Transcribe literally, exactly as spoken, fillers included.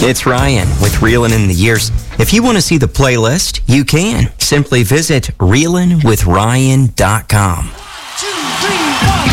It's Ryan with Reelin' in the Years. If you want to see the playlist, you can. Simply visit reelin with ryan dot com. Two, three, four.